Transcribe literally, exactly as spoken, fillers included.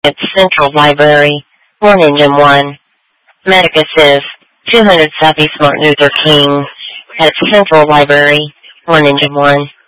At Central Library, one Engine one. Medica says, two hundred Southeast Martin Luther King. At Central Library, one Engine one.